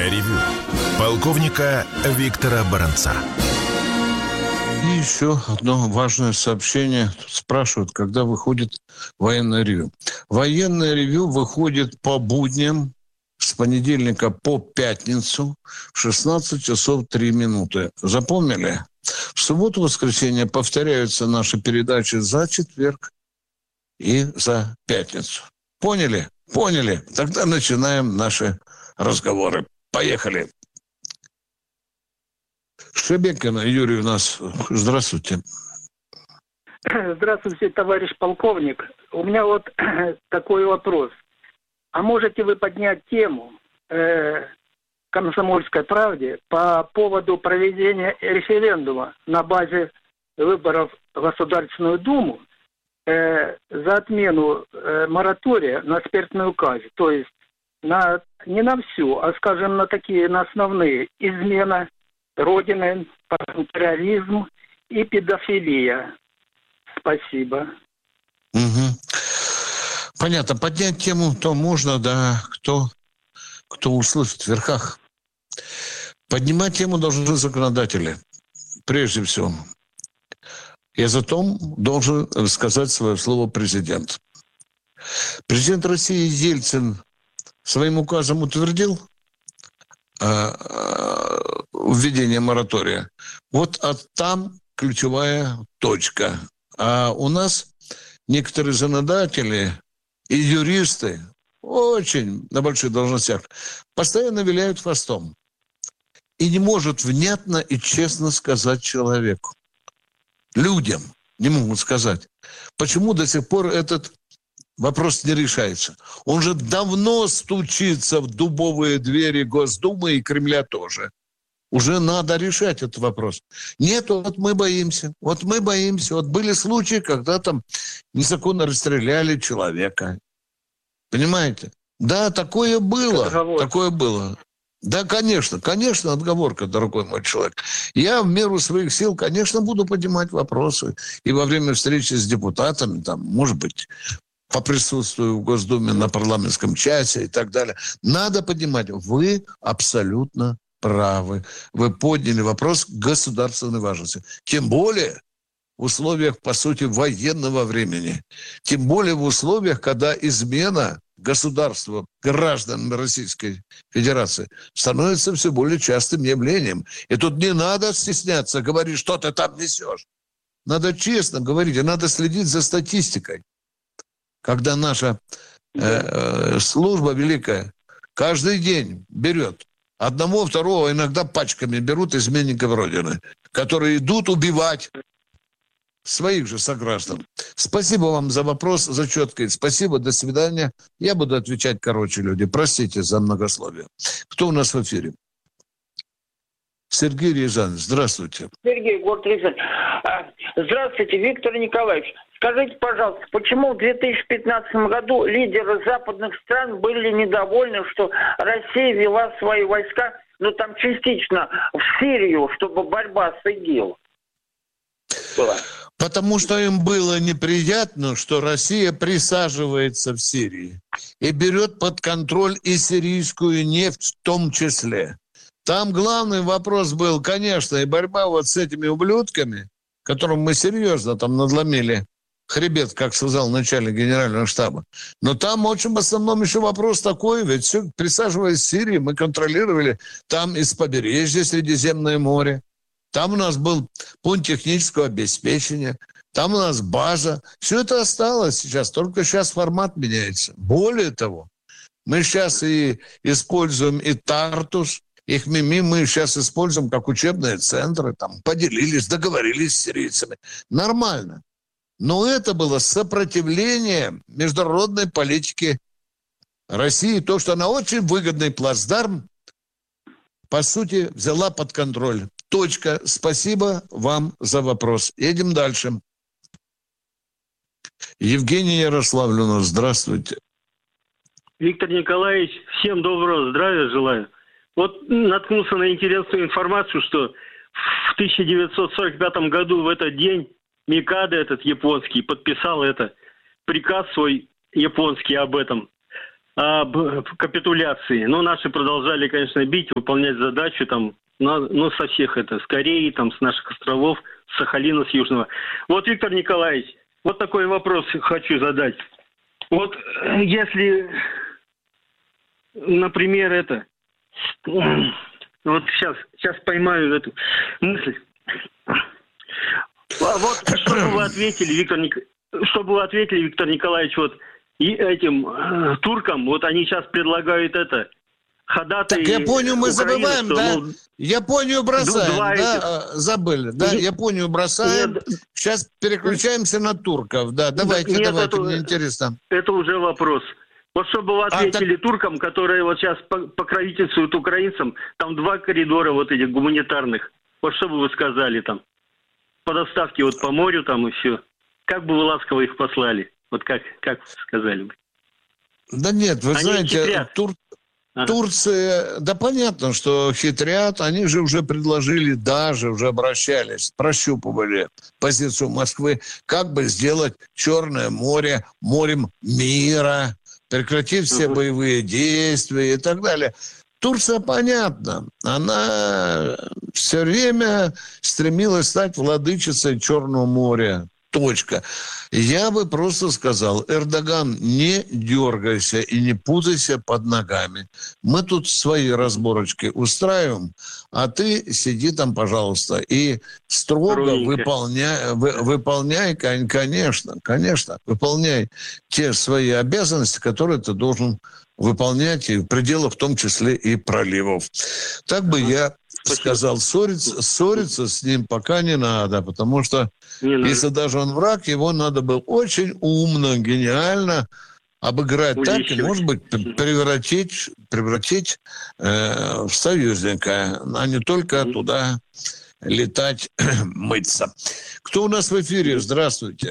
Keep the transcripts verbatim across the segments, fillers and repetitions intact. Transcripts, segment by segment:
Ревю полковника Виктора Баранца. И еще одно важное сообщение. Тут спрашивают, когда выходит военное ревю. Военное ревю выходит по будням с понедельника по пятницу в шестнадцать часов три минуты. Запомнили? В субботу, воскресенье повторяются наши передачи за четверг и за пятницу. Поняли? Поняли? Тогда начинаем наши разговоры. Поехали. Шебекина Юрий у нас. Здравствуйте. Здравствуйте, товарищ полковник. У меня вот такой вопрос. А можете вы поднять тему э, «Комсомольской правде» по поводу проведения референдума на базе выборов в Государственную Думу э, за отмену э, моратория на смертную казнь? То есть на, не на всю, а, скажем, на такие, на основные: измена Родины, терроризм и педофилия. Спасибо. Угу. Понятно. Поднять тему то можно, да, кто, кто услышит в верхах. Поднимать тему должны законодатели, прежде всего. И затем должен сказать свое слово президент. Президент России Ельцин своим указом утвердил введение моратория. Вот а там ключевая точка. А у нас некоторые законодатели и юристы очень на больших должностях постоянно виляют хвостом. И не может внятно и честно сказать человеку. Людям не могут сказать. Почему до сих пор этот вопрос не решается? Он же давно стучится в дубовые двери Госдумы и Кремля тоже. Уже надо решать этот вопрос. Нет, вот мы боимся. Вот мы боимся. Вот были случаи, когда там незаконно расстреляли человека. Понимаете? Да, такое было. Отговорка. Такое было. Да, конечно, конечно, отговорка, дорогой мой человек. Я в меру своих сил, конечно, буду поднимать вопросы. И во время встречи с депутатами, там, может быть, поприсутствую в Госдуме на парламентском часе и так далее. Надо поднимать. Вы абсолютно правы. Вы подняли вопрос государственной важности. Тем более в условиях, по сути, военного времени. Тем более в условиях, когда измена государства граждан Российской Федерации становится все более частым явлением. И тут не надо стесняться говорить, что ты там несешь. Надо честно говорить, и надо следить за статистикой. Когда наша э, э, служба великая каждый день берет одного, второго, иногда пачками берут изменников Родины, которые идут убивать своих же сограждан. Спасибо вам за вопрос, за четкость. Спасибо, до свидания. Я буду отвечать короче, люди. Простите за многословие. Кто у нас в эфире? Сергей Рязанов, здравствуйте. Сергей, город Рязань. Здравствуйте, Виктор Николаевич. Скажите, пожалуйста, почему в две тысячи пятнадцатом году лидеры западных стран были недовольны, что Россия вела свои войска, ну там частично, в Сирию, чтобы борьба с ИГИЛ была? Потому что им было неприятно, что Россия присаживается в Сирии и берет под контроль и сирийскую нефть в том числе. Там главный вопрос был, конечно, и борьба вот с этими ублюдками, которым мы серьезно там надломили хребет, как сказал начальник генерального штаба. Но там очень в основном еще вопрос такой, ведь все, присаживаясь в Сирии, мы контролировали там из побережья Средиземное море. Там у нас был пункт технического обеспечения, там у нас база. Все это осталось сейчас, только сейчас формат меняется. Более того, мы сейчас и используем и Тартус, и Хмими мы сейчас используем как учебные центры. Там поделились, договорились с сирийцами. Нормально. Но это было сопротивление международной политике России. То, что она очень выгодный плацдарм, по сути, взяла под контроль. Точка. Спасибо вам за вопрос. Едем дальше. Евгений Ярославль у нас. Здравствуйте. Виктор Николаевич, всем доброго здравия желаю. Вот наткнулся на интересную информацию, что в тысяча девятьсот сорок пятом году в этот день Микадо, этот японский, подписал это, приказ свой японский об этом. об капитуляции. Но наши продолжали, конечно, бить, выполнять задачу там, ну, со всех это, с Кореи, там, с наших островов, с Сахалина, с Южного. Вот, Виктор Николаевич, вот такой вопрос хочу задать. Вот если, например, это, вот сейчас, сейчас поймаю эту мысль. Вот что бы вы ответили, Виктор Ник... что бы вы ответили, Виктор Николаевич, вот и этим э, туркам, вот они сейчас предлагают это, ходатай... Так Японию мы Украины, забываем, что, да? мол, Японию бросаем, два да? этих. Забыли, да? Нет. Японию бросаем. Нет. Сейчас переключаемся на турков, да? Давайте, Нет, давайте, это, мне интересно. Это уже вопрос. Вот чтобы вы ответили а, так... туркам, которые вот сейчас покровительствуют украинцам, там два коридора вот этих гуманитарных. Вот что бы вы сказали там? По доставке вот по морю там и все. Как бы вы ласково их послали? Вот как, как сказали бы? Да нет, вы Они знаете, Тур... ага. Турция, да понятно, что хитрят, они же уже предложили, даже уже обращались, прощупывали позицию Москвы, как бы сделать Черное море морем мира, прекратить все угу. боевые действия и так далее. Турция, понятно, она все время стремилась стать владычицей Черного моря. Точка. Я бы просто сказал, Эрдоган, не дергайся и не путайся под ногами. Мы тут свои разборочки устраиваем, а ты сиди там, пожалуйста, и строго выполняй, вы, выполняй, конечно, конечно, выполняй те свои обязанности, которые ты должен выполнять, и в пределах в том числе и проливов. Так бы ага. я Спасибо. сказал, ссориться, ссориться с ним пока не надо, потому что не если надо. даже он враг, его надо было очень умно, гениально обыграть Уличивать. так, и, может быть, превратить, превратить э, в союзника, а не только mm-hmm. туда летать, мыться. Кто у нас в эфире? Здравствуйте.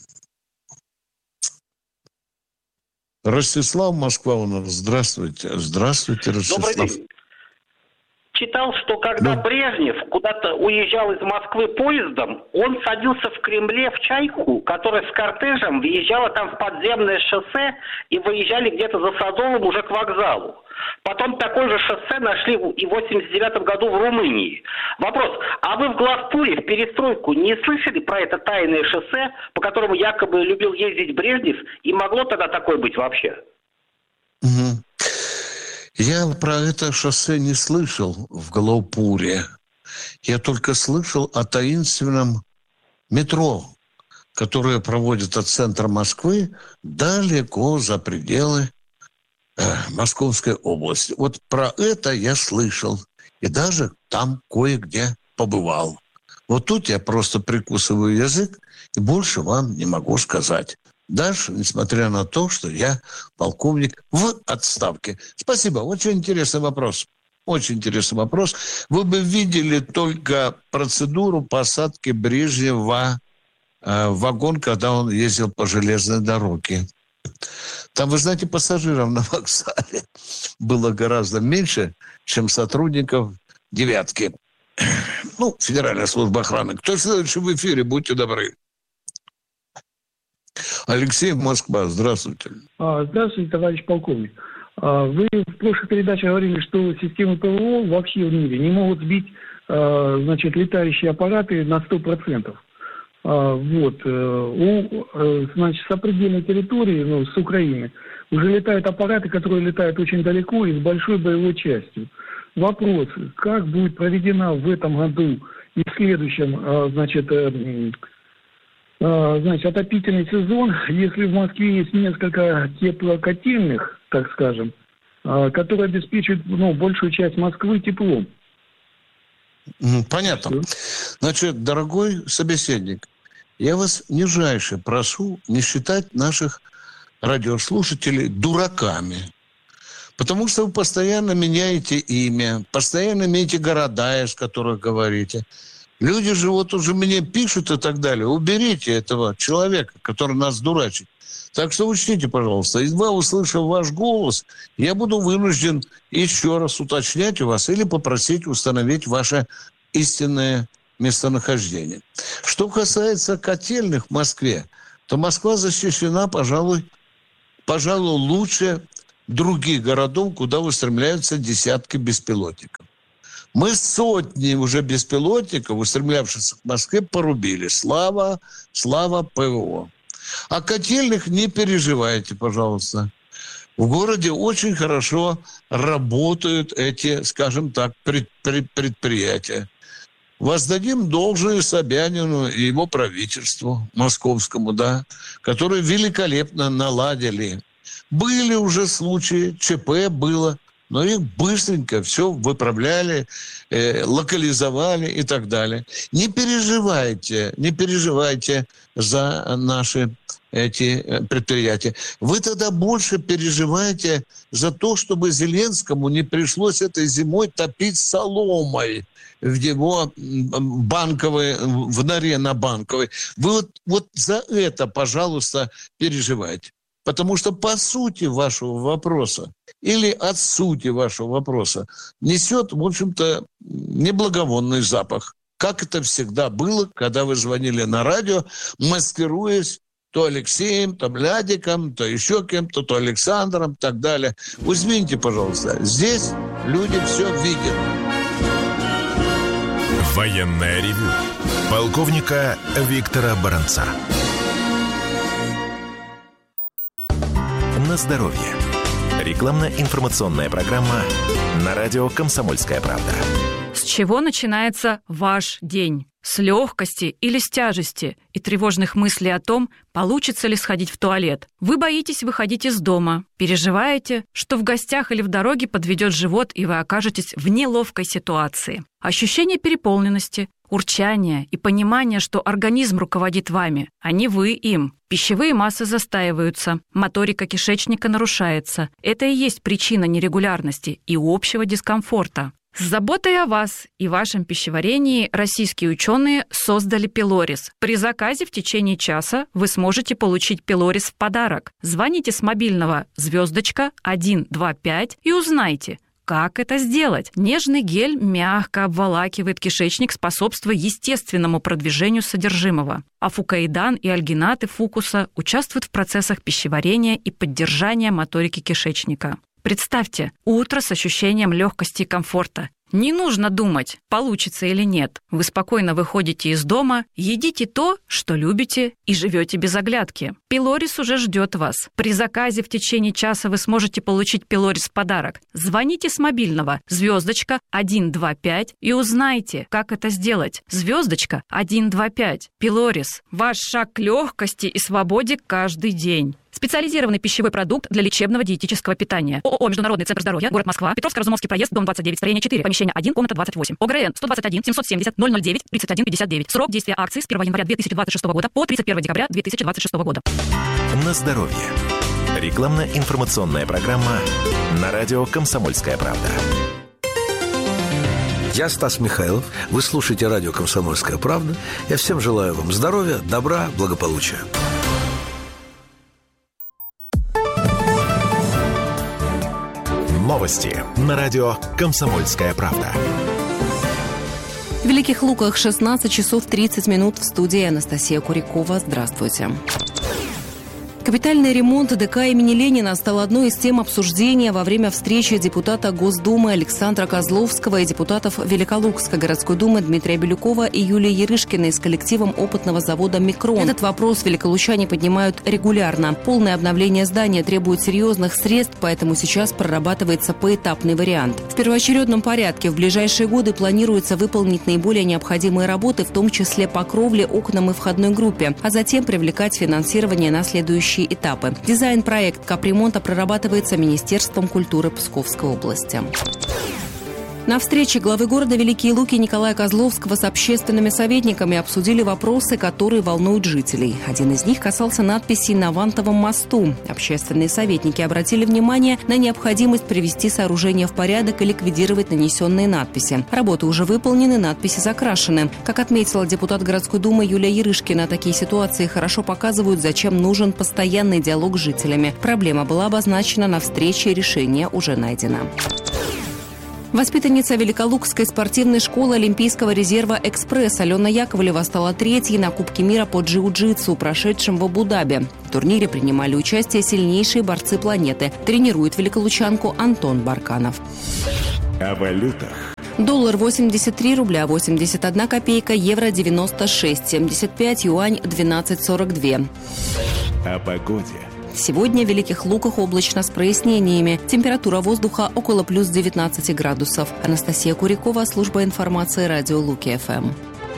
Ростислав, Москва у нас. Здравствуйте. Здравствуйте, Ростислав. Добрый день. Читал, что когда да. Брежнев куда-то уезжал из Москвы поездом, он садился в Кремле в «Чайку», которая с кортежем въезжала там в подземное шоссе и выезжали где-то за Садовым уже к вокзалу. Потом такое же шоссе нашли и в восемьдесят девятом году в Румынии. Вопрос, а вы в главпуре в перестройку не слышали про это тайное шоссе, по которому якобы любил ездить Брежнев, и могло тогда такое быть вообще? Угу. Я про это шоссе не слышал в Главпуре. Я только слышал о таинственном метро, которое проводит от центра Москвы далеко за пределы э, Московской области. Вот про это я слышал. И даже там кое-где побывал. Вот тут я просто прикусываю язык и больше вам не могу сказать. Даже несмотря на то, что я полковник в отставке. Спасибо. Очень интересный вопрос. Очень интересный вопрос. Вы бы видели только процедуру посадки Брежнева э, в вагон, когда он ездил по железной дороге. Там, вы знаете, пассажиров на вокзале было гораздо меньше, чем сотрудников «девятки». Ну, Федеральная служба охраны. Кто следующий в эфире? Будьте добры. Алексей, Москва, здравствуйте. Здравствуйте, товарищ полковник. Вы в прошлой передаче говорили, что системы ПВО вообще в мире не могут сбить, значит, летающие аппараты на сто процентов. Вот. У, значит, с определенной территории, ну, с Украины, уже летают аппараты, которые летают очень далеко и с большой боевой частью. Вопрос, как будет проведена в этом году и в следующем, значит, значит, отопительный сезон, если в Москве есть несколько теплокотельных, так скажем, которые обеспечивают, ну, большую часть Москвы теплом. Понятно. Значит, дорогой собеседник, я вас нижайше прошу не считать наших радиослушателей дураками. Потому что вы постоянно меняете имя, постоянно меняете города, из которых говорите. Люди же вот уже мне пишут и так далее. Уберите этого человека, который нас дурачит. Так что учтите, пожалуйста, едва услышав ваш голос, я буду вынужден еще раз уточнять у вас или попросить установить ваше истинное местонахождение. Что касается котельных в Москве, то Москва защищена, пожалуй, пожалуй, лучше других городов, куда устремляются десятки беспилотников. Мы сотни уже беспилотников, устремлявшихся к Москве, порубили. Слава, слава ПВО. А котельных не переживайте, пожалуйста. В городе очень хорошо работают эти, скажем так, пред, пред, предприятия. Воздадим должное Собянину и его правительству московскому, да, которые великолепно наладили. Были уже случаи, ЧП было, но их быстренько все выправляли, э, локализовали и так далее. Не переживайте, не переживайте за наши эти предприятия. Вы тогда больше переживаете за то, чтобы Зеленскому не пришлось этой зимой топить соломой в его банковой, в норе на Банковой. Вы вот, вот за это, пожалуйста, переживайте. Потому что по сути вашего вопроса или от сути вашего вопроса несет, в общем-то, неблаговонный запах. Как это всегда было, когда вы звонили на радио, маскируясь то Алексеем, то Блядиком, то еще кем-то, то Александром и так далее. Вы извините, пожалуйста, здесь люди все видят. Военное ревю полковника Виктора Баранца. На здоровье. Рекламно-информационная программа на радио «Комсомольская правда». С чего начинается ваш день? С легкости или с тяжести и тревожных мыслей о том, получится ли сходить в туалет. Вы боитесь выходить из дома, переживаете, что в гостях или в дороге подведет живот, и вы окажетесь в неловкой ситуации. Ощущение переполненности, урчание и понимание, что организм руководит вами, а не вы им. Пищевые массы застаиваются, моторика кишечника нарушается. Это и есть причина нерегулярности и общего дискомфорта. С заботой о вас и вашем пищеварении российские ученые создали пилорис. При заказе в течение часа вы сможете получить пилорис в подарок. Звоните с мобильного звездочка один два пять и узнайте, как это сделать. Нежный гель мягко обволакивает кишечник, способствуя естественному продвижению содержимого. А фукоидан и альгинаты фукуса участвуют в процессах пищеварения и поддержания моторики кишечника. Представьте, утро с ощущением легкости и комфорта. Не нужно думать, получится или нет. Вы спокойно выходите из дома, едите то, что любите, и живете без оглядки. Пилорис уже ждет вас. При заказе в течение часа вы сможете получить пилорис в подарок. Звоните с мобильного звездочка один два пять и узнайте, как это сделать. Звездочка один два пять. Пилорис. Ваш шаг к легкости и свободе каждый день. Специализированный пищевой продукт для лечебного диетического питания. ООО «Международный центр здоровья», город Москва, Петровско-Разумовский проезд, дом двадцать девять, строение четыре, помещение один, комната двадцать восемь. ОГРН сто двадцать один семьсот семьдесят ноль ноль девять тридцать один пятьдесят девять. Срок действия акции с первого января две тысячи двадцать шестого года по тридцать первого декабря две тысячи двадцать шестого года. На здоровье. Рекламно-информационная программа на радио «Комсомольская правда». Я Стас Михайлов. Вы слушаете радио «Комсомольская правда». Я всем желаю вам здоровья, добра, благополучия. Новости на радио «Комсомольская правда». В Великих Луках шестнадцать часов тридцать минут. В студии Анастасия Курякова. Здравствуйте. Капитальный ремонт ДК имени Ленина стал одной из тем обсуждения во время встречи депутата Госдумы Александра Козловского и депутатов Великолукской городской думы Дмитрия Белюкова и Юлии Ярышкиной с коллективом опытного завода «Микрон». Этот вопрос великолучане поднимают регулярно. Полное обновление здания требует серьезных средств, поэтому сейчас прорабатывается поэтапный вариант. В первоочередном порядке в ближайшие годы планируется выполнить наиболее необходимые работы, в том числе по кровле, окнам и входной группе, а затем привлекать финансирование на следующие этапы. Дизайн-проект капремонта прорабатывается Министерством культуры Псковской области. На встрече главы города Великие Луки Николая Козловского с общественными советниками обсудили вопросы, которые волнуют жителей. Один из них касался надписей на Вантовом мосту. Общественные советники обратили внимание на необходимость привести сооружение в порядок и ликвидировать нанесенные надписи. Работы уже выполнены, надписи закрашены. Как отметила депутат городской думы Юлия Ярышкина, такие ситуации хорошо показывают, зачем нужен постоянный диалог с жителями. Проблема была обозначена на встрече, решение уже найдено. Воспитанница Великолукской спортивной школы Олимпийского резерва «Экспресс» Алена Яковлева стала третьей на Кубке мира по джиу-джитсу, прошедшем в Абу-Даби. В турнире принимали участие сильнейшие борцы планеты. Тренирует великолучанку Антон Барканов. О валютах. Доллар восемьдесят три рубля восемьдесят одна копейка, евро девяносто шесть семьдесят пять, юань двенадцать сорок два. О погоде. Сегодня в Великих Луках облачно с прояснениями. Температура воздуха около плюс девятнадцать градусов. Анастасия Курикова, служба информации радио Луки-ФМ.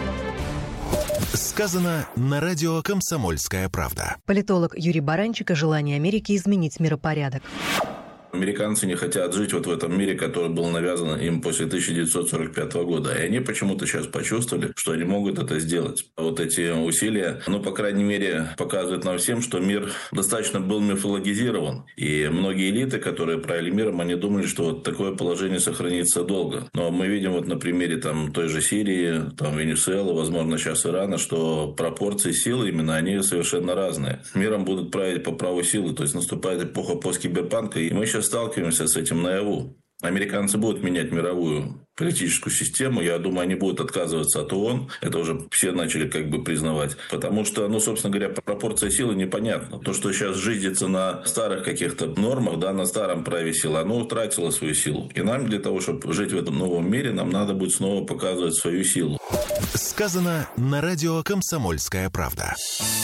Сказано на радио «Комсомольская правда». Политолог Юрий Баранчик о желании Америки изменить миропорядок. Американцы не хотят жить вот в этом мире, который был навязан им после тысяча девятьсот сорок пятого года. И они почему-то сейчас почувствовали, что они могут это сделать. Вот эти усилия, ну, по крайней мере, показывают нам всем, что мир достаточно был мифологизирован. И многие элиты, которые правили миром, они думали, что вот такое положение сохранится долго. Но мы видим вот на примере там, той же Сирии, там, Венесуэлы, возможно, сейчас Ирана, что пропорции силы именно, они совершенно разные. Миром будут править по праву силы. То есть наступает эпоха посткиберпанка, и мы сейчас сталкиваемся с этим наяву. Американцы будут менять мировую политическую систему. Я думаю, они будут отказываться от ООН. Это уже все начали как бы признавать. Потому что, ну, собственно говоря, пропорция силы непонятна. То, что сейчас жизнится на старых каких-то нормах, да, на старом праве силы, оно утратило свою силу. И нам для того, чтобы жить в этом новом мире, нам надо будет снова показывать свою силу. Сказано на радио «Комсомольская правда».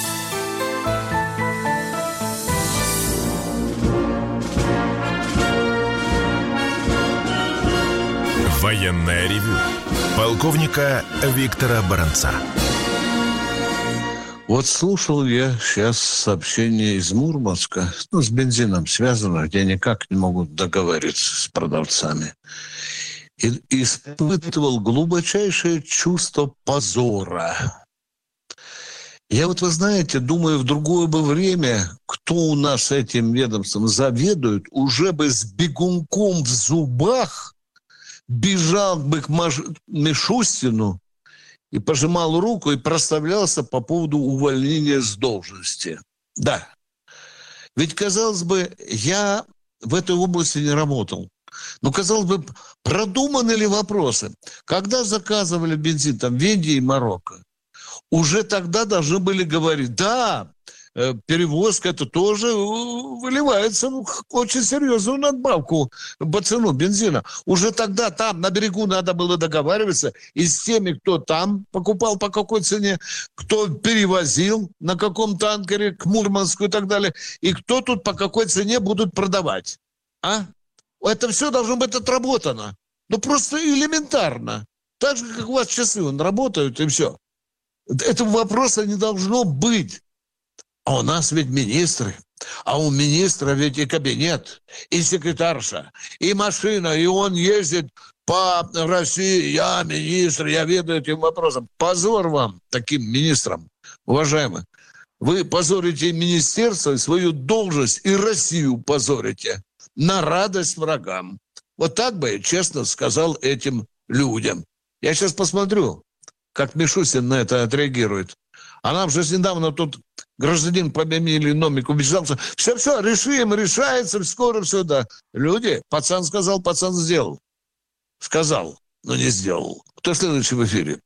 Военное ревю полковника Виктора Баранца. Вот слушал я сейчас сообщение из Мурманска, ну, с бензином связано, где никак не могут договориться с продавцами. И испытывал глубочайшее чувство позора. Я вот, вы знаете, думаю, в другое бы время, кто у нас этим ведомством заведует, уже бы с бегунком в зубах бежал бы к Маш... Мишустину и пожимал руку и проставлялся по поводу увольнения с должности. Да. Ведь, казалось бы, я в этой области не работал. Но, казалось бы, продуманы ли вопросы? Когда заказывали бензин там в Индии и Марокко, уже тогда должны были говорить, да, перевозка это тоже выливается в очень серьезную надбавку по цену бензина. Уже тогда там на берегу надо было договариваться и с теми, кто там покупал по какой цене, кто перевозил на каком танкере к Мурманску и так далее, и кто тут по какой цене будут продавать. А? Это все должно быть отработано. Ну, просто элементарно. Так же, как у вас часы вон, работают, и все. Этого вопроса не должно быть. А у нас ведь министры, а у министра ведь и кабинет, и секретарша, и машина, и он ездит по России. Я министр, я ведаю этим вопросом. Позор вам, таким министрам, уважаемые. Вы позорите министерство, свою должность, и Россию позорите на радость врагам. Вот так бы я честно сказал этим людям. Я сейчас посмотрю, как Мишустин на это отреагирует. А нам же недавно тут гражданин по фамилии Номик убежался. Все-все, решим, решается, скоро все, да. Люди, пацан сказал, пацан сделал. Сказал, но не сделал. Кто следующий в эфире?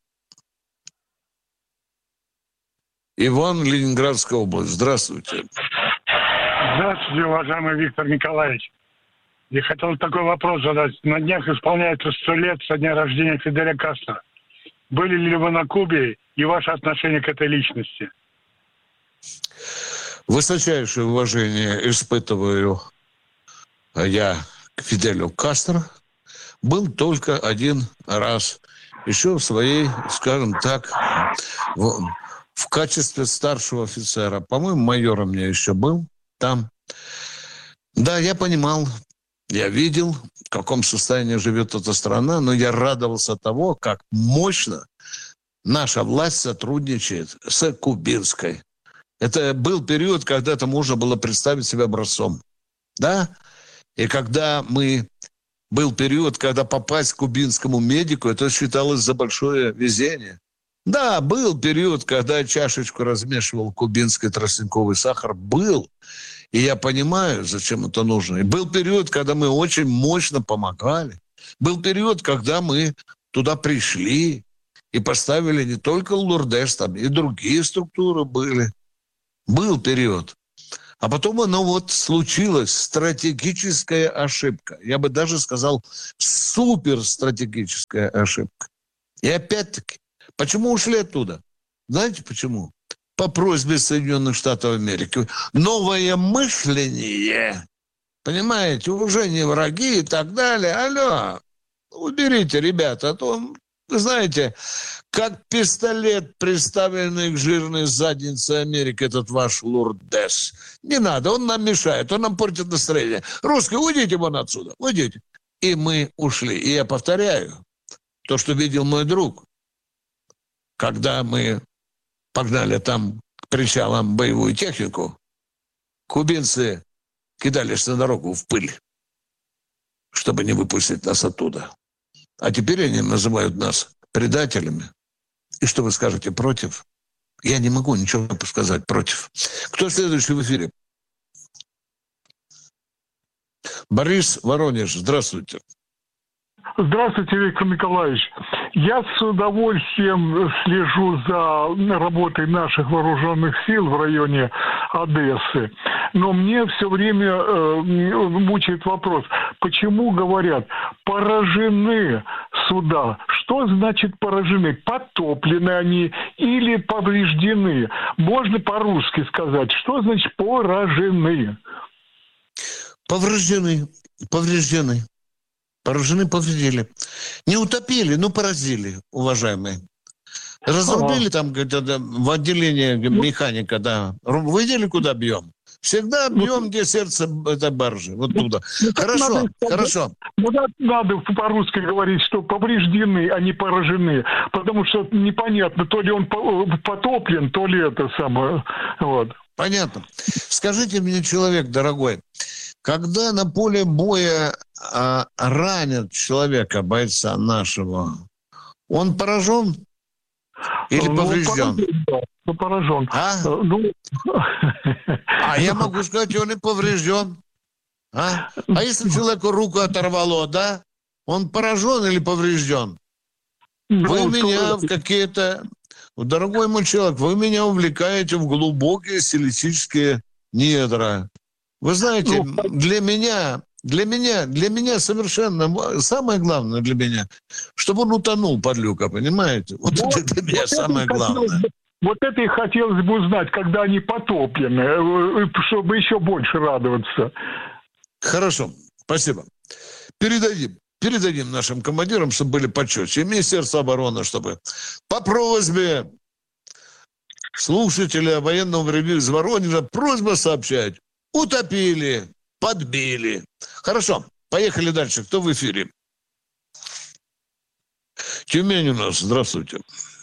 Иван, Ленинградская область. Здравствуйте. Здравствуйте, уважаемый Виктор Николаевич. Я хотел такой вопрос задать. На днях исполняется сто лет со дня рождения Фиделя Кастро. Были ли вы на Кубе и ваше отношение к этой личности? Высочайшее уважение испытываю я к Фиделю Кастро. Был только один раз. Еще в своей, скажем так, в, в качестве старшего офицера. По-моему, майором я еще был там. Да, я понимал, я видел, в каком состоянии живет эта страна, но я радовался того, как мощно наша власть сотрудничает с кубинской. Это был период, когда это можно было представить себя образцом. Да? И когда мы... Был период, когда попасть к кубинскому медику, это считалось за большое везение. Да, был период, когда я чашечку размешивал кубинский тростниковый сахар. Был. И я понимаю, зачем это нужно. И был период, когда мы очень мощно помогали. Был период, когда мы туда пришли и поставили не только Лурдес, там и другие структуры были. Был период. А потом оно вот случилось. Стратегическая ошибка. Я бы даже сказал, суперстратегическая ошибка. И опять-таки, почему ушли оттуда? Знаете почему? По просьбе Соединенных Штатов Америки. Новое мышление, понимаете, уже не враги и так далее. Алло, уберите, ребята, а то, вы знаете, как пистолет, приставленный к жирной заднице Америки, этот ваш Лурдес. Не надо, он нам мешает, он нам портит настроение. Русские, уйдите вон отсюда, уйдите. И мы ушли. И я повторяю то, что видел мой друг, когда мы погнали там к причалам боевую технику, кубинцы кидались на дорогу в пыль, чтобы не выпустить нас оттуда. А теперь они называют нас предателями. И что вы скажете против? Я не могу ничего сказать против. Кто следующий в эфире? Борис, Воронеж, здравствуйте. Здравствуйте, Виктор Николаевич. Я с удовольствием слежу за работой наших вооруженных сил в районе Одессы. Но мне все время э, мучает вопрос, почему говорят «поражены суда». Что значит «поражены»? Потоплены они или повреждены? Можно по-русски сказать, что значит «поражены»? Повреждены. Повреждены. Поражены, повредили. Не утопили, но поразили, уважаемые. Разрубили ага. там где-то в отделении механика, да. Вы видели, куда бьем? Всегда бьем, где сердце этой баржи. Вот туда. Ну, хорошо, надо, хорошо. Ну, надо по-русски говорить, что повреждены, а не поражены. Потому что непонятно, то ли он потоплен, то ли это самое. Вот. Понятно. Скажите мне, человек дорогой, когда на поле боя а, ранят человека, бойца нашего, он поражен или ну, поврежден? Поражен, да, поражен. А? Ну... а я могу сказать, он и поврежден. А, а если человеку руку оторвало, да? Он поражен или поврежден? Ну, вы меня в какие-то... Дорогой мой человек, вы меня увлекаете в глубокие стилистические недра. Вы знаете, ну, для меня, для меня, для меня совершенно самое главное для меня, чтобы он утонул, подлюка, понимаете? Вот, вот это для меня вот самое главное. Хотелось, вот это и хотелось бы узнать, когда они потоплены, чтобы еще больше радоваться. Хорошо, спасибо. Передадим. Передадим нашим командирам, чтобы были почетче. И Министерство обороны, чтобы по просьбе слушателя военного ревью из Воронежа просьба сообщать. Утопили, подбили. Хорошо, поехали дальше. Кто в эфире? Тюмень у нас. Здравствуйте.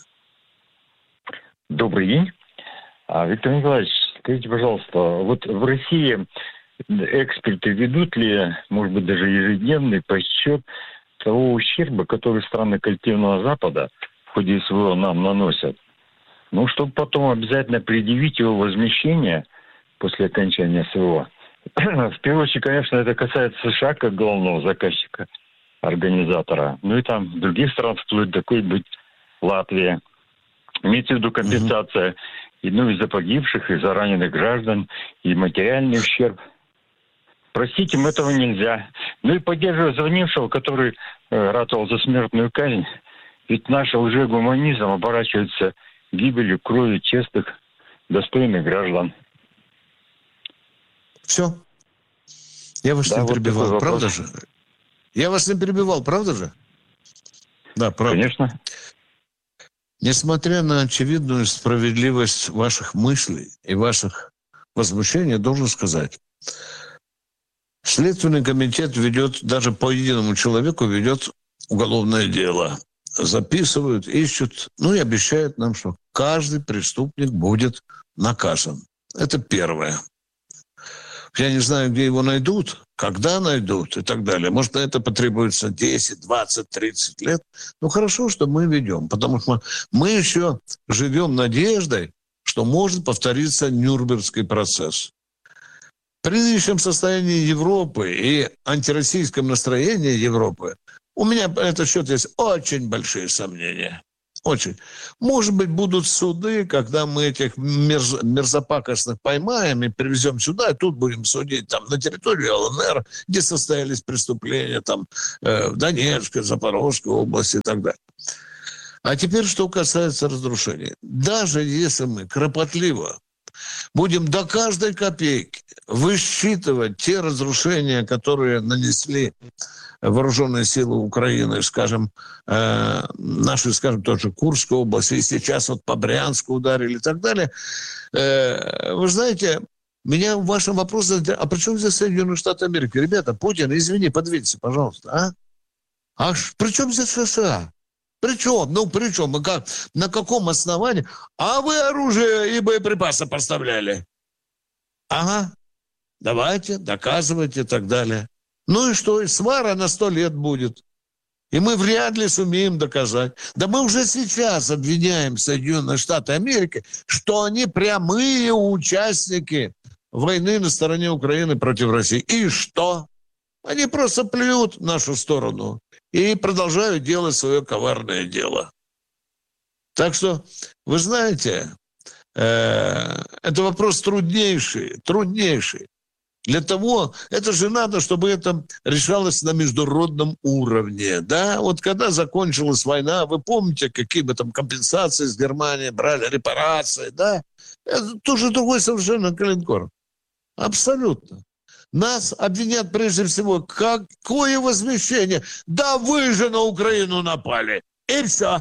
Добрый день. Виктор Николаевич, скажите, пожалуйста, вот в России эксперты ведут ли, может быть, даже ежедневный подсчет того ущерба, который страны коллективного Запада в ходе СВО нам наносят? Ну, чтобы потом обязательно предъявить его возмещение после окончания СВО. В первую очередь, конечно, это касается США как главного заказчика, организатора. Ну и там других стран, вплоть до какой-нибудь Латвии. Имеется в виду компенсация и, ну, из-за погибших, из-за раненых граждан, и материальный ущерб. Простить им этого нельзя. Ну и поддерживая звонившего, который э, ратовал за смертную казнь, ведь наш лжегуманизм оборачивается гибелью, кровью честных, достойных граждан. Все. Я вас да, не перебивал, вот правда же? Я вас не перебивал, правда же? Да, правда. Конечно. Несмотря на очевидную справедливость ваших мыслей и ваших возмущений, должен сказать, Следственный комитет ведет, даже по единому человеку ведет уголовное дело. Записывают, ищут, ну и обещают нам, что каждый преступник будет наказан. Это первое. Я не знаю, где его найдут, когда найдут и так далее. Может, на это потребуется десять, двадцать, тридцать лет. Ну, хорошо, что мы ведем, потому что мы еще живем надеждой, что может повториться Нюрнбергский процесс. При нынешнем состоянии Европы и антироссийском настроении Европы У меня по этому счету есть очень большие сомнения. Очень. Может быть, будут суды, когда мы этих мерз... мерзопакостных поймаем и привезем сюда, и тут будем судить там, на территории ЛНР, где состоялись преступления, там, э, в Донецкой, Запорожской области и так далее. А теперь, что касается разрушений. Даже если мы кропотливо будем до каждой копейки высчитывать те разрушения, которые нанесли вооруженные силы Украины, скажем, э, наши, скажем, тоже Курской области, и сейчас вот по Брянску ударили и так далее. Э, вы знаете, меня в вашем вопросе... А при чем здесь Соединенные Штаты Америки? Ребята, Путин, извини, подвиньте, пожалуйста. А, а при чем здесь США? При чем? Ну, при чем? Мы как? На каком основании? А вы оружие и боеприпасы поставляли. Ага. Давайте, доказывайте и так далее. Ну и что? И свара на сто лет будет. И мы вряд ли сумеем доказать. Да мы уже сейчас обвиняем Соединенные Штаты Америки, что они прямые участники войны на стороне Украины против России. И что? Они просто плюют в нашу сторону и продолжают делать свое коварное дело. Так что, вы знаете, э, это вопрос труднейший, труднейший. Для того, это же надо, чтобы это решалось на международном уровне. Да? Вот когда закончилась война, вы помните, какие бы там компенсации с Германией брали, репарации, да? Это тоже другой совершенно коленкор. Абсолютно. Нас обвинят прежде всего, какое возмещение? Да вы же на Украину напали. И все.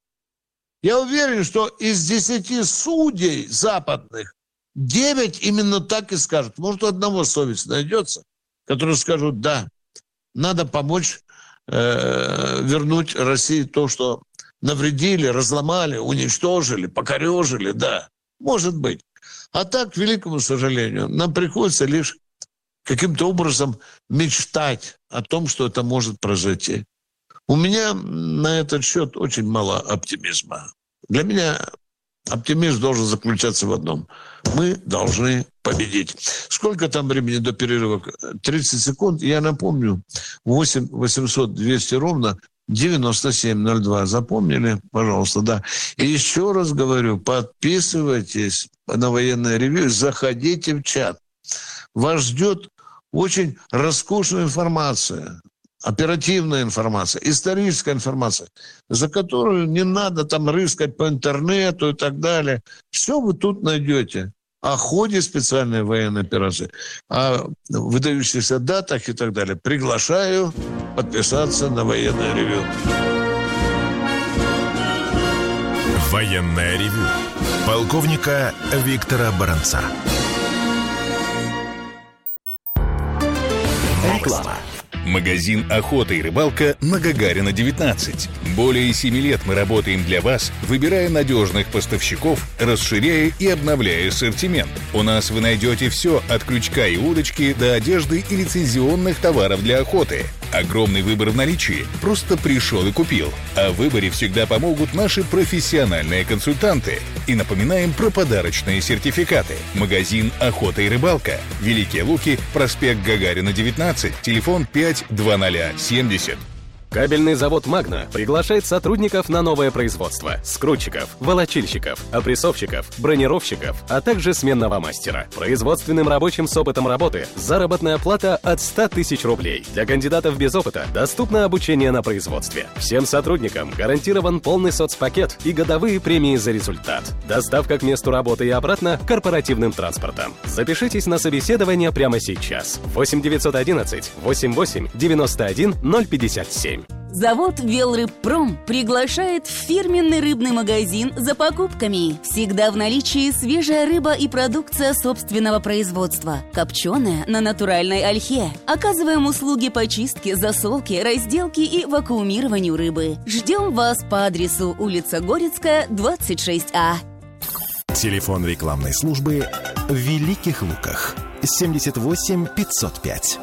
Я уверен, что из десяти судей западных девять именно так и скажут. Может, у одного совесть найдется, которые скажут, да, надо помочь э, вернуть России то, что навредили, разломали, уничтожили, покорежили, да. Может быть. А так, к великому сожалению, нам приходится лишь каким-то образом мечтать о том, что это может произойти. У меня на этот счет очень мало оптимизма. Для меня оптимизм должен заключаться в одном. Мы должны победить. Сколько там времени до перерыва? тридцать секунд. Я напомню. восемь восемьсот двести ровно девяносто семь ноль два. Запомнили? Пожалуйста, да. И еще раз говорю, подписывайтесь на Военное ревью, заходите в чат. Вас ждет очень роскошная информация, оперативная информация, историческая информация, за которую не надо там рыскать по интернету и так далее. Все вы тут найдете. О ходе специальной военной операции, о выдающихся датах и так далее. Приглашаю подписаться на Военное ревью. Военное ревью полковника Виктора Баранца. Реклама. Магазин «Охота и рыбалка» на Гагарина, девятнадцать. Более семи лет мы работаем для вас, выбирая надежных поставщиков, расширяя и обновляя ассортимент. У нас вы найдете все от крючка и удочки до одежды и лицензионных товаров для охоты. Огромный выбор в наличии. Просто пришел и купил. О выборе всегда помогут наши профессиональные консультанты. И напоминаем про подарочные сертификаты. Магазин «Охота и рыбалка». Великие Луки, проспект Гагарина, девятнадцать, телефон пять двадцать семьдесят. Кабельный завод «Магна» приглашает сотрудников на новое производство. Скрутчиков, волочильщиков, опрессовщиков, бронировщиков, а также сменного мастера. Производственным рабочим с опытом работы заработная плата от ста тысяч рублей. Для кандидатов без опыта доступно обучение на производстве. Всем сотрудникам гарантирован полный соцпакет и годовые премии за результат. Доставка к месту работы и обратно корпоративным транспортом. Запишитесь на собеседование прямо сейчас. восемь девятьсот одиннадцать восемьдесят восемь девяносто один ноль пятьдесят семь. Завод «Велрыбпром» приглашает в фирменный рыбный магазин за покупками. Всегда в наличии свежая рыба и продукция собственного производства. Копченая на натуральной ольхе. Оказываем услуги по чистке, засолке, разделке и вакуумированию рыбы. Ждем вас по адресу улица Горецкая, двадцать шесть А. Телефон рекламной службы в Великих Луках. семьдесят восемь пятьсот пять.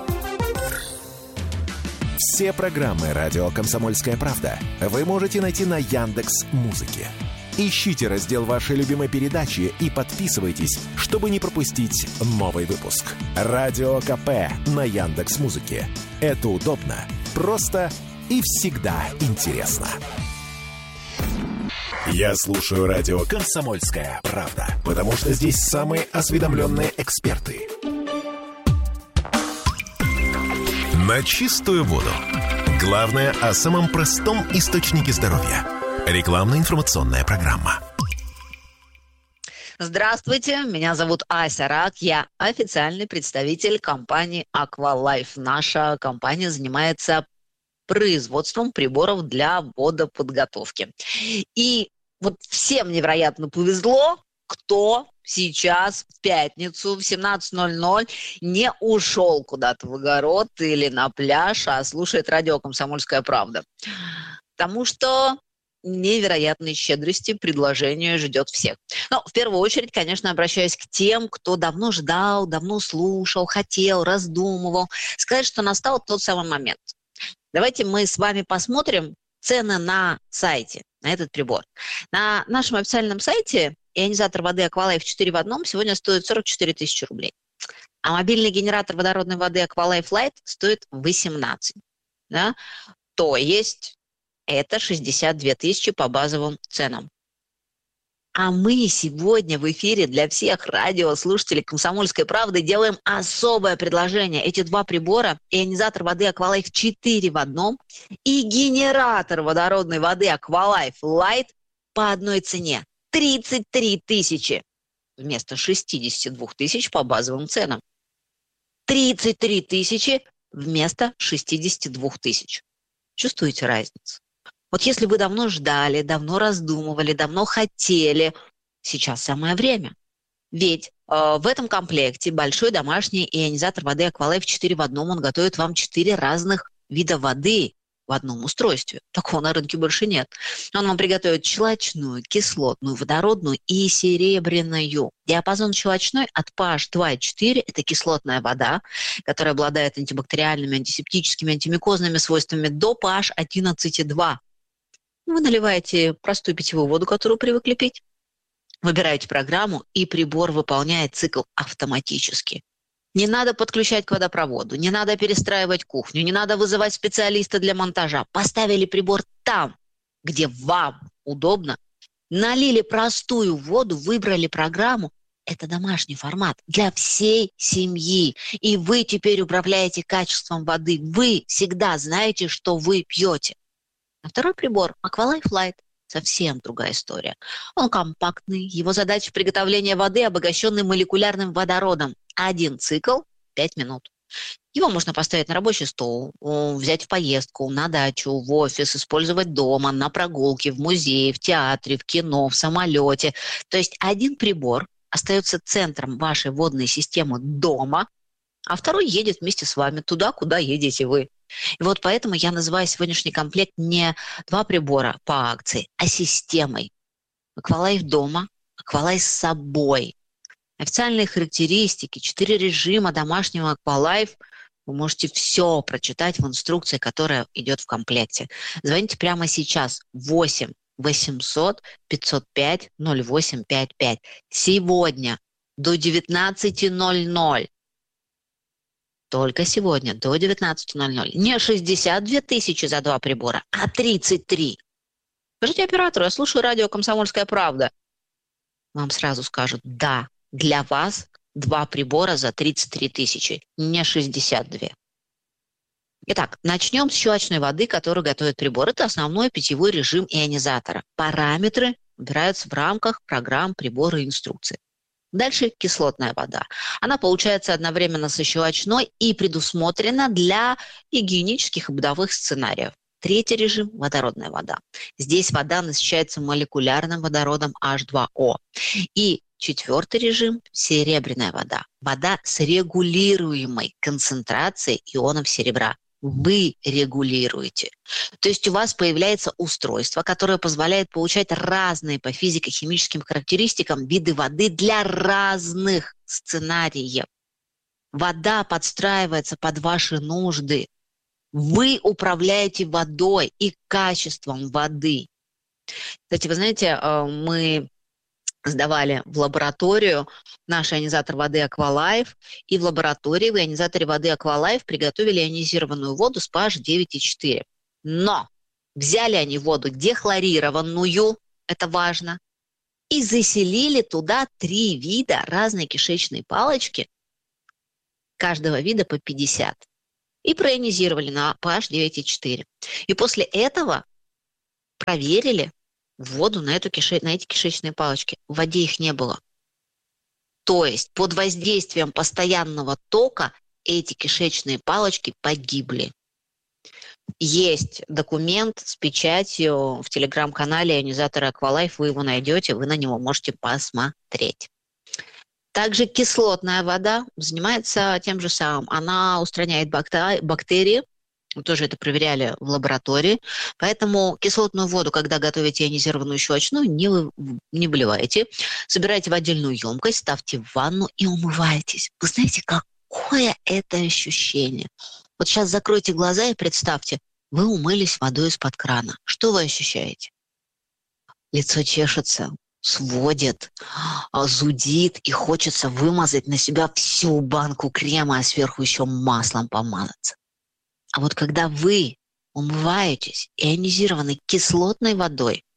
Все программы «Радио Комсомольская правда» вы можете найти на Яндекс.Музыке. Ищите раздел вашей любимой передачи и подписывайтесь, чтобы не пропустить новый выпуск. Радио КП на Яндекс.Музыке. Это удобно, просто и всегда интересно. Я слушаю радио «Комсомольская правда», потому что здесь самые осведомленные эксперты. На чистую воду. Главное о самом простом источнике здоровья. Рекламно-информационная программа. Здравствуйте, меня зовут Ася Рак, я официальный представитель компании Aqualife. Наша компания занимается производством приборов для водоподготовки. И вот всем невероятно повезло, кто сейчас в пятницу в семнадцать ноль ноль не ушел куда-то в огород или на пляж, а слушает радио «Комсомольская правда». Потому что невероятной щедрости предложение ждет всех. Но в первую очередь, конечно, обращаюсь к тем, кто давно ждал, давно слушал, хотел, раздумывал, сказать, что настал тот самый момент. Давайте мы с вами посмотрим цены на сайте, на этот прибор. На нашем официальном сайте ионизатор воды Aqualife четыре в одном сегодня стоит сорок четыре тысячи рублей. А мобильный генератор водородной воды Aqualife Light стоит восемнадцать. Да? То есть это шестьдесят две тысячи по базовым ценам. А мы сегодня в эфире для всех радиослушателей «Комсомольской правды» делаем особое предложение. Эти два прибора, ионизатор воды Aqualife четыре в одном и генератор водородной воды Aqualife Light по одной цене – тридцать три тысячи вместо шестьдесят две тысячи по базовым ценам. тридцать три тысячи вместо шестьдесят две тысяч. Чувствуете разницу? Вот если вы давно ждали, давно раздумывали, давно хотели, сейчас самое время. Ведь э, в этом комплекте большой домашний ионизатор воды Aqualife четыре в одном, он готовит вам четыре разных вида воды в одном устройстве. Такого на рынке больше нет. Он вам приготовит щелочную, кислотную, водородную и серебряную. Диапазон щелочной от pH два и четыре – это кислотная вода, которая обладает антибактериальными, антисептическими, антимикозными свойствами, до pH одиннадцать и два. Вы наливаете простую питьевую воду, которую привыкли пить, выбираете программу, и прибор выполняет цикл автоматически. Не надо подключать к водопроводу, не надо перестраивать кухню, не надо вызывать специалиста для монтажа. Поставили прибор там, где вам удобно, налили простую воду, выбрали программу. Это домашний формат для всей семьи. И вы теперь управляете качеством воды. Вы всегда знаете, что вы пьете. А второй прибор Aqualife Light – совсем другая история. Он компактный, его задача приготовления воды, обогащенной молекулярным водородом. Один цикл – пять минут. Его можно поставить на рабочий стол, взять в поездку, на дачу, в офис, использовать дома, на прогулке, в музее, в театре, в кино, в самолете. То есть один прибор остается центром вашей водной системы дома, а второй едет вместе с вами туда, куда едете вы. И вот поэтому я называю сегодняшний комплект не два прибора по акции, а системой. Aqualife дома, Aqualife с собой. Официальные характеристики, четыре режима домашнего Aqualife. Вы можете все прочитать в инструкции, которая идет в комплекте. Звоните прямо сейчас. восемь восемьсот пятьсот пять ноль восемь пять пять. Сегодня до девятнадцати ноль ноль. Только сегодня до девятнадцати ноль ноль. Не шестьдесят две тысячи за два прибора, а тридцать три. Скажите оператору, я слушаю радио «Комсомольская правда». Вам сразу скажут, да, для вас два прибора за тридцать три тысячи, не шестьдесят две. Итак, начнем с щелочной воды, которую готовит прибор. Это основной питьевой режим ионизатора. Параметры выбираются в рамках программ, прибора и инструкции. Дальше кислотная вода. Она получается одновременно со щелочной и предусмотрена для гигиенических и бытовых сценариев. Третий режим – водородная вода. Здесь вода насыщается молекулярным водородом эйч два о. И четвертый режим – серебряная вода. Вода с регулируемой концентрацией ионов серебра. Вы регулируете. То есть у вас появляется устройство, которое позволяет получать разные по физико-химическим характеристикам виды воды для разных сценариев. Вода подстраивается под ваши нужды. Вы управляете водой и качеством воды. Кстати, вы знаете, мы сдавали в лабораторию наш ионизатор воды Aqualife, и в лаборатории в ионизаторе воды Aqualife приготовили ионизированную воду с pH девять и четыре. Но взяли они воду дехлорированную, это важно, и заселили туда три вида разной кишечной палочки, каждого вида по пятьдесят, и проионизировали на pH девять и четыре. И после этого проверили воду на, эту кише... на эти кишечные палочки. В воде их не было. То есть под воздействием постоянного тока эти кишечные палочки погибли. Есть документ с печатью в телеграм-канале ионизатора Аквалайф, вы его найдете, вы на него можете посмотреть. Также кислотная вода занимается тем же самым. Она устраняет бактерии, мы тоже это проверяли в лаборатории, поэтому кислотную воду, когда готовите ионизированную щелочную, не, вы, не вливайте, собирайте в отдельную емкость, ставьте в ванну и умывайтесь. Вы знаете, какое это ощущение? Вот сейчас закройте глаза и представьте, вы умылись водой из-под крана. Что вы ощущаете? Лицо чешется, сводит, зудит, и хочется вымазать на себя всю банку крема, а сверху еще маслом помазаться. А вот когда вы умываетесь ионизированной кислотной водой,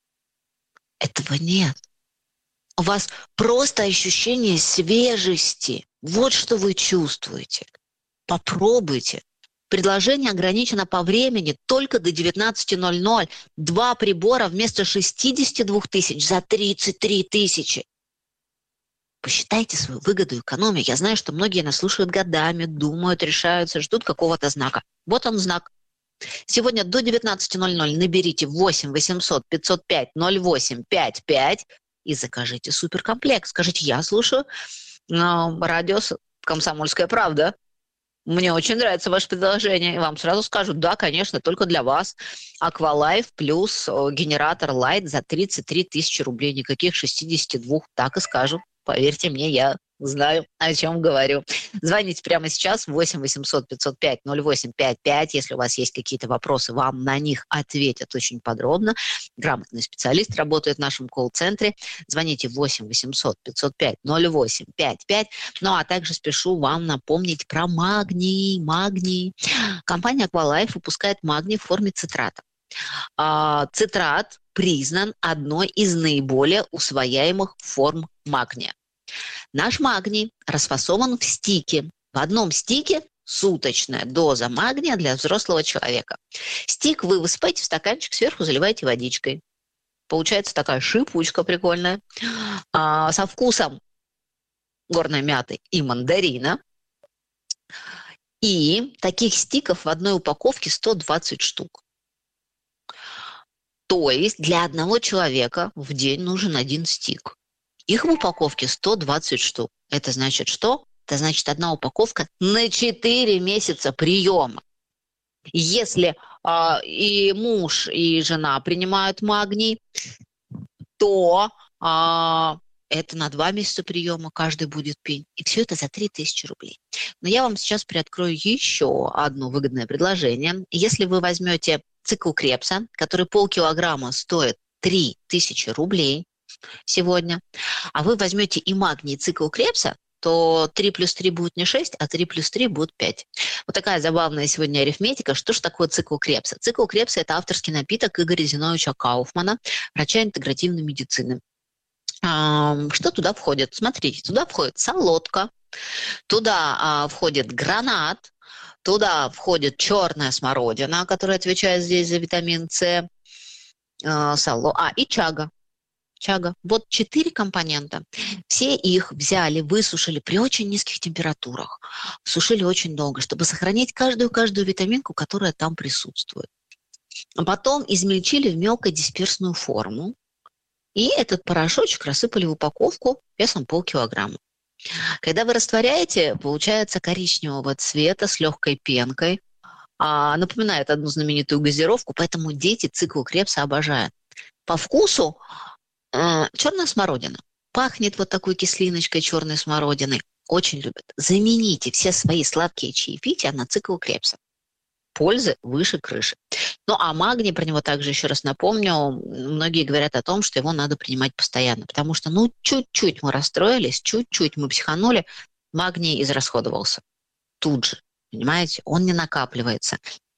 этого нет. У вас просто ощущение свежести. Вот что вы чувствуете. Попробуйте. Предложение ограничено по времени только до девятнадцати ноль-ноль. Два прибора вместо шестидесяти двух тысяч за тридцать три тысячи. Посчитайте свою выгоду и экономию. Я знаю, что многие нас слушают годами, думают, решаются, ждут какого-то знака. Вот он знак. Сегодня до девятнадцати ноль-ноль наберите восемь восемьсот пятьсот пять ноль восемь пять пять и закажите суперкомплект. Скажите, я слушаю радио «Комсомольская правда». Мне очень нравится ваше предложение. И вам сразу скажут, да, конечно, только для вас. Аквалайф плюс генератор Light за тридцать три тысячи рублей. Никаких шестидесяти двух, так и скажу. Поверьте мне, я знаю, о чем говорю. Звоните прямо сейчас восемь восемьсот пятьсот пять ноль восемь пять пять. Если у вас есть какие-то вопросы, вам на них ответят очень подробно. Грамотный специалист работает в нашем колл-центре. Звоните восемь восемьсот пятьсот пять ноль восемь пять пять. Ну, а также спешу вам напомнить про магний. Магний. Компания Аквалайф выпускает магний в форме цитрата. А, цитрат признан одной из наиболее усвояемых форм магния. Наш магний расфасован в стике. В одном стике суточная доза магния для взрослого человека. Стик вы высыпаете в стаканчик, сверху заливаете водичкой. Получается такая шипучка прикольная, а, со вкусом горной мяты и мандарина. И таких стиков в одной упаковке сто двадцать штук. То есть для одного человека в день нужен один стик. Их в упаковке сто двадцать штук. Это значит что? Это значит одна упаковка на четыре месяца приема. Если э, и муж, и жена принимают магний, то э, это на два месяца приема каждый будет пить. И все это за три тысячи рублей. Но я вам сейчас приоткрою еще одно выгодное предложение. Если вы возьмете цикл Крепса, который полкилограмма стоит три тысячи рублей сегодня, а вы возьмете и магний цикл Крепса, то три плюс три будет не шесть, а три плюс три будет пять. Вот такая забавная сегодня арифметика. Что же такое цикл Крепса? Цикл Крепса – это авторский напиток Игоря Зиновича Кауфмана, врача интегративной медицины. Что туда входит? Смотрите, туда входит солодка, туда а, входит гранат, туда входит черная смородина, которая отвечает здесь за витамин С, а, соло... а и чага. Чага. Вот четыре компонента. Все их взяли, высушили при очень низких температурах. Сушили очень долго, чтобы сохранить каждую-каждую витаминку, которая там присутствует. А потом измельчили в мелкодисперсную форму. И этот порошочек рассыпали в упаковку весом полкилограмма. Когда вы растворяете, получается коричневого цвета с легкой пенкой. А, напоминает одну знаменитую газировку, поэтому дети цикл Крепса обожают. По вкусу э, черная смородина. Пахнет вот такой кислиночкой черной смородины. Очень любят. Замените все свои сладкие чаепития на цикл Крепса. Пользы выше крыши. Ну, а магний, про него также еще раз напомню, многие говорят о том, что его надо принимать постоянно, потому что, ну, чуть-чуть мы расстроились, чуть-чуть мы психанули, магний израсходовался. Тут же, понимаете, он не накапливается.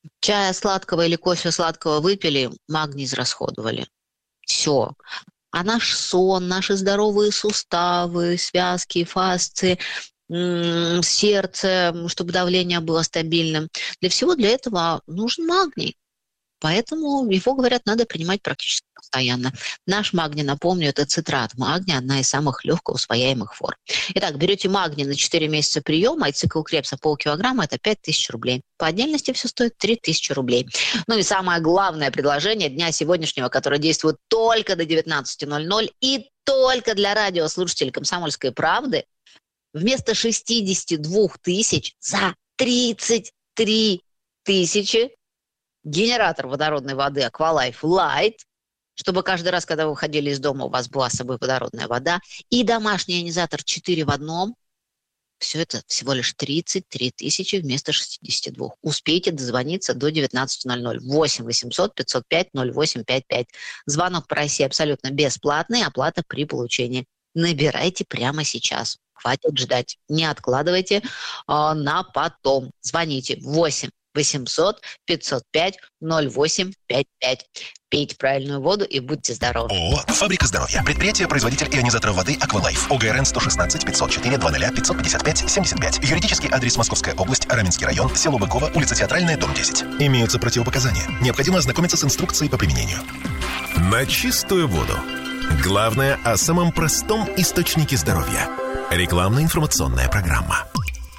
Чая сладкого или кофе сладкого выпили, магний израсходовали. Все. А наш сон, наши здоровые суставы, связки, фасции, м- сердце, чтобы давление было стабильным. Для всего для этого нужен магний. Поэтому его, говорят, надо принимать практически постоянно. Наш магний, напомню, это цитрат магния, одна из самых легко усвояемых форм. Итак, берете магний на четыре месяца приема, и цикл Кребса полкилограмма – это пять тысяч рублей. По отдельности все стоит три тысячи рублей. Ну и самое главное предложение дня сегодняшнего, которое действует только до девятнадцати ноль-ноль и только для радиослушателей «Комсомольской правды», вместо шестидесяти двух тысяч за тридцать три тысячи генератор водородной воды Aqualife Light, чтобы каждый раз, когда вы выходили из дома, у вас была с собой водородная вода, и домашний ионизатор четыре в одном. Все это всего лишь тридцать три тысячи вместо шестидесяти двух. Успейте дозвониться до девятнадцати ноль-ноль. восемь восемьсот пятьсот пять ноль восемь пять пять. Звонок по России абсолютно бесплатный, оплата при получении. Набирайте прямо сейчас. Хватит ждать. Не откладывайте а, на потом. Звоните восемь восемьсот пятьсот пять ноль восемь пять пять. Пейте правильную воду и будьте здоровы. ООО «Фабрика здоровья». Предприятие-производитель ионизаторов воды «Аквалайф». ОГРН сто шестнадцать пятьсот четыре двадцать пятьсот пятьдесят пять семьдесят пять. Юридический адрес: Московская область, Раменский район, село Быково, улица Театральная, дом десять. Имеются противопоказания. Необходимо ознакомиться с инструкцией по применению. На чистую воду. Главное о самом простом источнике здоровья. Рекламно-информационная программа.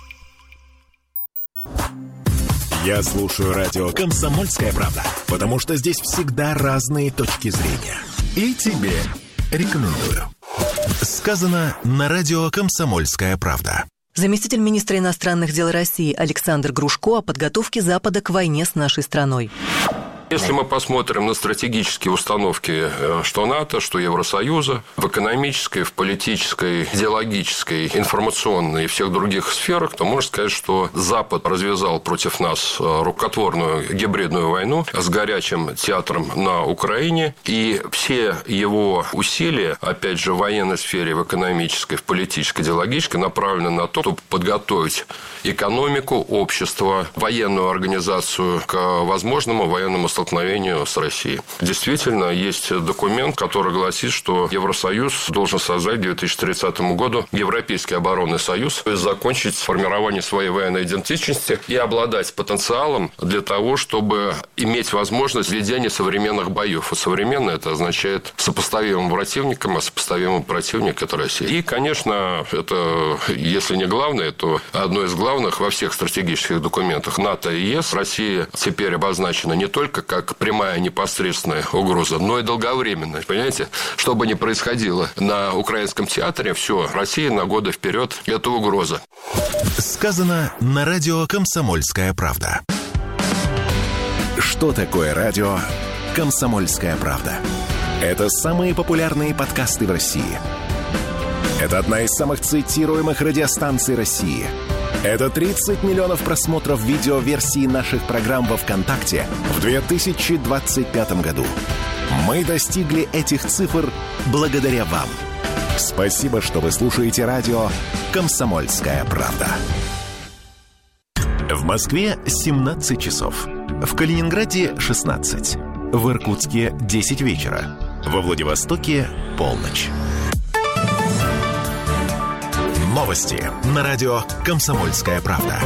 Я слушаю радио «Комсомольская правда», потому что здесь всегда разные точки зрения. И тебе рекомендую. Сказано на радио «Комсомольская правда». Заместитель министра иностранных дел России Александр Грушко о подготовке Запада к войне с нашей страной. Если мы посмотрим на стратегические установки что НАТО, что Евросоюза, в экономической, в политической, идеологической, информационной и всех других сферах, то можно сказать, что Запад развязал против нас рукотворную гибридную войну с горячим театром на Украине. И все его усилия, опять же, в военной сфере, в экономической, в политической, идеологической, направлены на то, чтобы подготовить экономику, общество, военную организацию к возможному военному столкновению с Россией. Действительно, есть документ, который гласит, что Евросоюз должен создать к две тысячи тридцатому году Европейский оборонный союз, то есть закончить формирование своей военной идентичности и обладать потенциалом для того, чтобы иметь возможность ведения современных боев. А современно это означает сопоставимым противником, а сопоставимым противник – это Россия. И, конечно, это, если не главное, то одно из главных во всех стратегических документах НАТО и ЕС. Россия теперь обозначена не только как прямая непосредственная угроза, но и долговременная. Понимаете? Что бы ни происходило на украинском театре, все, Россия на годы вперед – это угроза. Сказано на радио «Комсомольская правда». Что такое радио «Комсомольская правда»? Это самые популярные подкасты в России. Это одна из самых цитируемых радиостанций России. Это тридцать миллионов просмотров видеоверсии наших программ во ВКонтакте в две тысячи двадцать пятом году. Мы достигли этих цифр благодаря вам. Спасибо, что вы слушаете радио «Комсомольская правда». В Москве семнадцать часов. В Калининграде шестнадцать. В Иркутске десять вечера. Во Владивостоке полночь. Новости на радио «Комсомольская правда».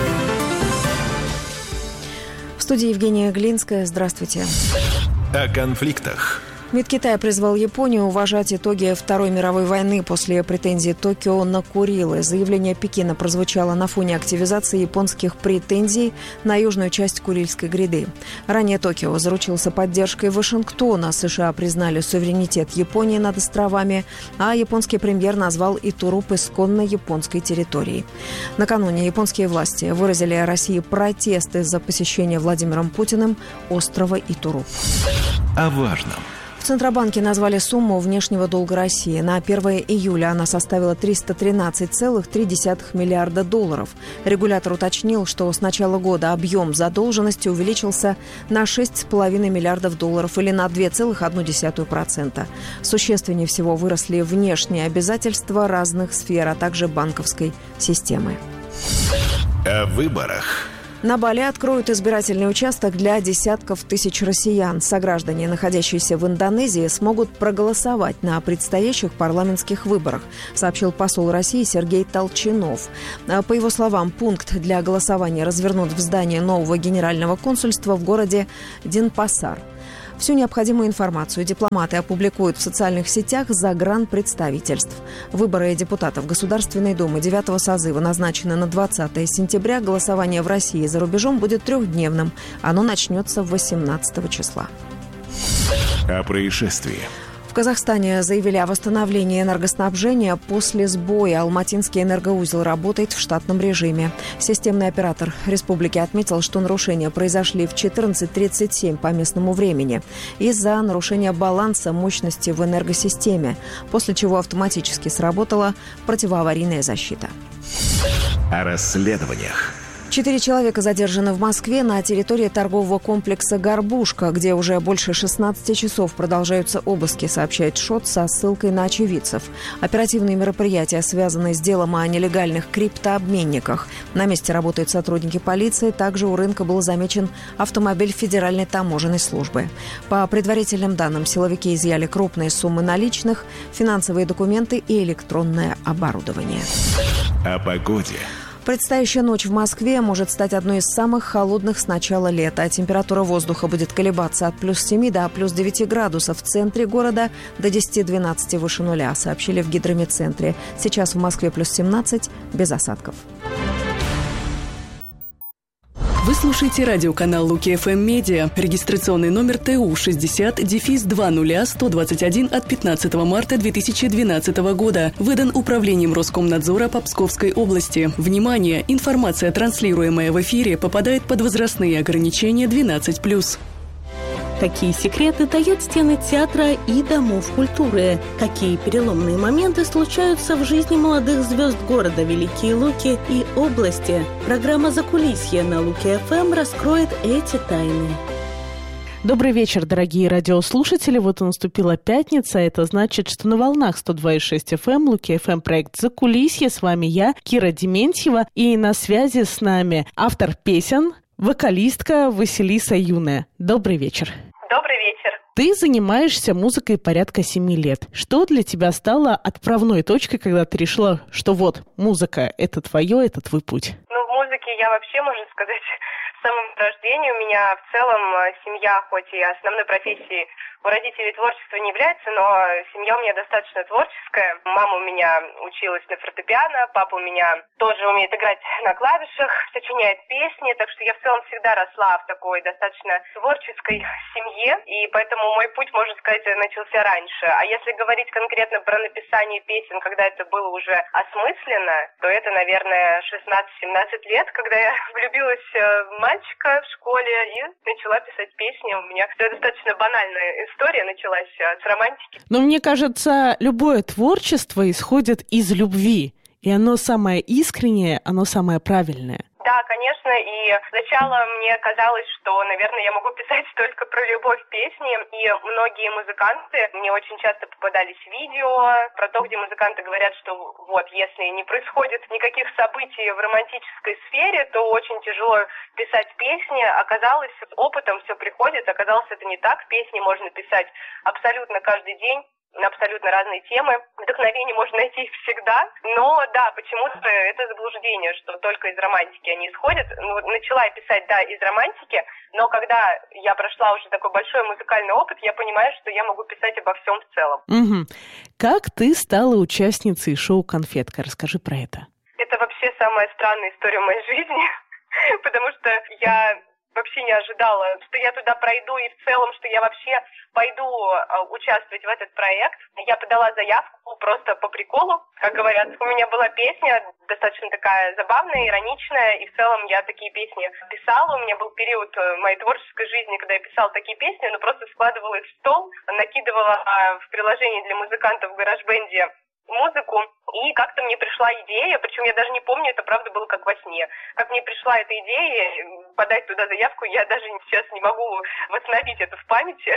В студии Евгения Глинская. Здравствуйте. О конфликтах. МИД Китая призвал Японию уважать итоги Второй мировой войны после претензий Токио на Курилы. Заявление Пекина прозвучало на фоне активизации японских претензий на южную часть Курильской гряды. Ранее Токио заручился поддержкой Вашингтона. США признали суверенитет Японии над островами, а японский премьер назвал Итуруп исконно японской территорией. Накануне японские власти выразили России протест из-за посещения Владимиром Путиным острова Итуруп. О важном. В Центробанке назвали сумму внешнего долга России. На первое июля она составила триста тринадцать целых три десятых миллиарда долларов. Регулятор уточнил, что с начала года объем задолженности увеличился на шесть целых пять десятых миллиардов долларов или на два целых одна десятая процента. Существеннее всего выросли внешние обязательства разных сфер, а также банковской системы. О выборах. На Бали откроют избирательный участок для десятков тысяч россиян. Сограждане, находящиеся в Индонезии, смогут проголосовать на предстоящих парламентских выборах, сообщил посол России Сергей Толчинов. По его словам, пункт для голосования развернут в здании нового генерального консульства в городе Денпасар. Всю необходимую информацию дипломаты опубликуют в социальных сетях загранпредставительств. Выборы депутатов Государственной Думы девятого созыва назначены на двадцатое сентября. Голосование в России и за рубежом будет трехдневным. Оно начнется восемнадцатого числа. О происшествии. В Казахстане заявили о восстановлении энергоснабжения после сбоя. Алматинский энергоузел работает в штатном режиме. Системный оператор республики отметил, что нарушения произошли в четырнадцать тридцать семь по местному времени из-за нарушения баланса мощности в энергосистеме, после чего автоматически сработала противоаварийная защита. О расследованиях. Четыре человека задержаны в Москве на территории торгового комплекса «Горбушка», где уже больше шестнадцати часов продолжаются обыски, сообщает ШОТ со ссылкой на очевидцев. Оперативные мероприятия связаны с делом о нелегальных криптообменниках. На месте работают сотрудники полиции. Также у рынка был замечен автомобиль Федеральной таможенной службы. По предварительным данным, силовики изъяли крупные суммы наличных, финансовые документы и электронное оборудование. О погоде. Предстоящая ночь в Москве может стать одной из самых холодных с начала лета. Температура воздуха будет колебаться от плюс семи до плюс девяти градусов в центре города, до десяти-двенадцати выше нуля, сообщили в гидрометцентре. Сейчас в Москве плюс семнадцать, без осадков. Вы слушаете радиоканал Луки эф эм Медиа. Регистрационный номер Т У шестьдесят два ноль сто двадцать один от пятнадцатого марта две тысячи двенадцатого года. Выдан Управлением Роскомнадзора по Псковской области. Внимание! Информация, транслируемая в эфире, попадает под возрастные ограничения двенадцать плюс. Какие секреты таят стены театра и домов культуры? Какие переломные моменты случаются в жизни молодых звезд города Великие Луки и области? Программа «Закулисье» на Луки эф эм раскроет эти тайны. Добрый вечер, дорогие радиослушатели. Вот и наступила пятница. Это значит, что на волнах сто два и шесть эф эм, Луки эф эм, проект «Закулисье». С вами я, Кира Дементьева. И на связи с нами автор песен, вокалистка Василиса Юная. Добрый вечер. Добрый вечер. Ты занимаешься музыкой порядка семи лет. Что для тебя стало отправной точкой, когда ты решила, что вот, музыка – это твое, это твой путь? Ну, в музыке я вообще, можно сказать, с самого рождения. У меня в целом семья, хоть и основной профессией у родителей творчество не является, но семья у меня достаточно творческая. Мама у меня училась на фортепиано, папа у меня тоже умеет играть на клавишах, сочиняет песни, так что я в целом всегда росла в такой достаточно творческой семье, и поэтому мой путь, можно сказать, начался раньше. А если говорить конкретно про написание песен, когда это было уже осмысленно, то это, наверное, шестнадцать-семнадцать лет, когда я влюбилась в мальчика в школе и начала писать песни. У меня достаточно банальная история началась с романтики. Но мне кажется, любое творчество исходит из любви. И оно самое искреннее, оно самое правильное. Да, конечно, и сначала мне казалось, что, наверное, я могу писать только про любовь песни, и многие музыканты, мне очень часто попадались видео про то, где музыканты говорят, что вот, если не происходит никаких событий в романтической сфере, то очень тяжело писать песни. Оказалось, с опытом все приходит, оказалось, это не так, песни можно писать абсолютно каждый день, на абсолютно разные темы. Вдохновение можно найти всегда, но да, почему-то это заблуждение, что только из романтики они исходят. Ну, начала я писать, да, из романтики, но когда я прошла уже такой большой музыкальный опыт, я понимаю, что я могу писать обо всем в целом. Угу. Как ты стала участницей шоу «Конфетка»? Расскажи про это. Это вообще самая странная история в моей жизни, потому что я вообще не ожидала, что я туда пройду, и в целом, что я вообще пойду uh, участвовать в этот проект. Я подала заявку просто по приколу, как говорят. У меня была песня достаточно такая забавная, ироничная, и в целом я такие песни писала. У меня был период моей творческой жизни, когда я писала такие песни, но просто складывала их в стол, накидывала uh, в приложение для музыкантов в GarageBand музыку, и как-то мне пришла идея, причем я даже не помню, это правда было как во сне, как мне пришла эта идея подать туда заявку, я даже сейчас не могу восстановить это в памяти,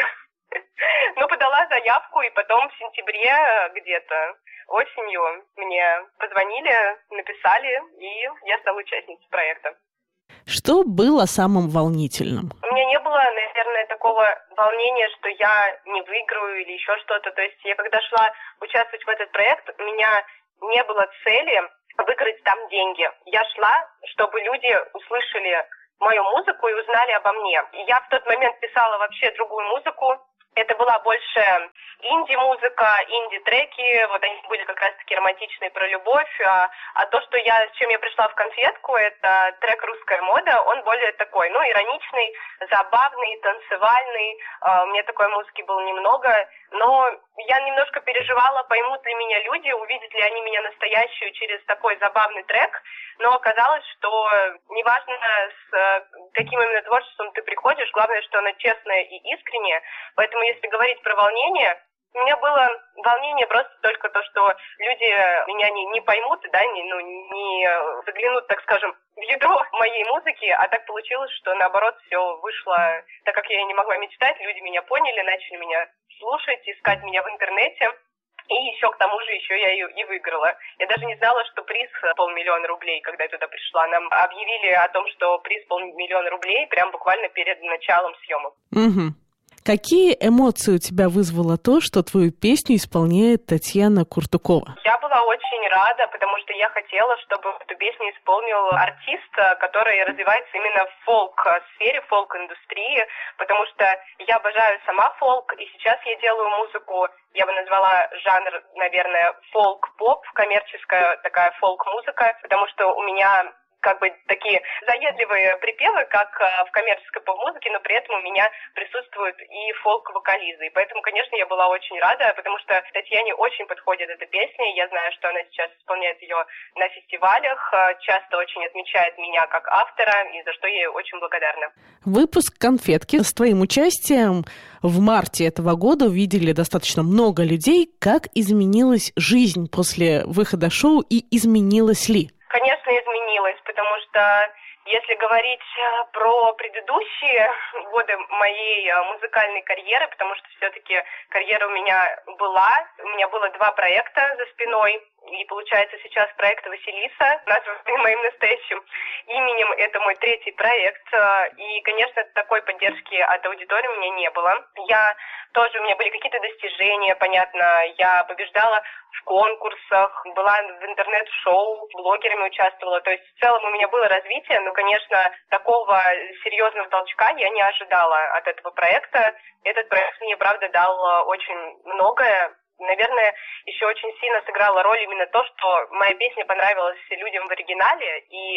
но подала заявку, и потом в сентябре где-то осенью мне позвонили, написали, и я стала участницей проекта. Что было самым волнительным? У меня не было, наверное, такого волнения, что я не выиграю или еще что-то. То есть я когда шла участвовать в этот проект, у меня не было цели выиграть там деньги. Я шла, чтобы люди услышали мою музыку и узнали обо мне. Я в тот момент писала вообще другую музыку. Это была больше инди-музыка, инди-треки, вот они были как раз-таки романтичные про любовь, а, а то, что я, с чем я пришла в конфетку, это трек «Русская мода», он более такой, ну, ироничный, забавный, танцевальный, а, у меня такой музыки было немного, но я немножко переживала, поймут ли меня люди, увидят ли они меня настоящую через такой забавный трек, но оказалось, что неважно, с каким именно творчеством ты приходишь, главное, что оно честное и искреннее, поэтому если говорить про волнение, у меня было волнение просто только то, что люди меня не, не поймут, да, не, ну, не заглянут, так скажем, в ядро моей музыки, а так получилось, что наоборот все вышло так, как я и не могла мечтать, люди меня поняли, начали меня слушать, искать меня в интернете. И еще к тому же еще я ее и выиграла. Я даже не знала, что приз полмиллиона рублей, когда я туда пришла. Нам объявили о том, что приз полмиллиона рублей прям буквально перед началом съемок. Угу. Какие эмоции у тебя вызвало то, что твою песню исполняет Татьяна Куртукова? Я была очень рада, потому что я хотела, чтобы эту песню исполнил артист, который развивается именно в фолк-сфере, фолк-индустрии, потому что я обожаю сама фолк, и сейчас я делаю музыку, я бы назвала жанр, наверное, фолк-поп, коммерческая такая фолк-музыка, потому что у меня как бы такие заедливые припевы, как в коммерческой поп-музыке, но при этом у меня присутствуют и фолк-вокализы. И поэтому, конечно, я была очень рада, потому что Татьяне очень подходит эта песня. Я знаю, что она сейчас исполняет ее на фестивалях, часто очень отмечает меня как автора, и за что я ей очень благодарна. Выпуск «Конфетки» с твоим участием в марте этого года увидели достаточно много людей. Как изменилась жизнь после выхода шоу и изменилась ли? Конечно, изменилась, потому что если говорить про предыдущие годы моей музыкальной карьеры, потому что все-таки карьера у меня была, у меня было два проекта за спиной, и получается сейчас проект «Василиса», названный моим настоящим именем, это мой третий проект, и, конечно, такой поддержки от аудитории у меня не было. Я тоже, у меня были какие-то достижения, понятно, я побеждала в конкурсах, была в интернет-шоу, блогерами участвовала, то есть в целом у меня было развитие, но, конечно, такого серьезного толчка я не ожидала от этого проекта. Этот проект мне, правда, дал очень многое. Наверное, еще очень сильно сыграла роль именно то, что моя песня понравилась людям в оригинале, и